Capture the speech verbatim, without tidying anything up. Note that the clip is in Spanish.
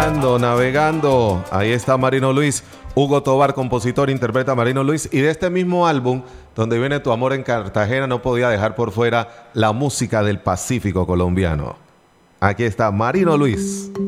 Navegando, navegando. Ahí está Marino Luis. Hugo Tobar, compositor, interpreta a Marino Luis. Y de este mismo álbum, donde viene Tu amor en Cartagena, no podía dejar por fuera la música del Pacífico colombiano. Aquí está Marino Luis.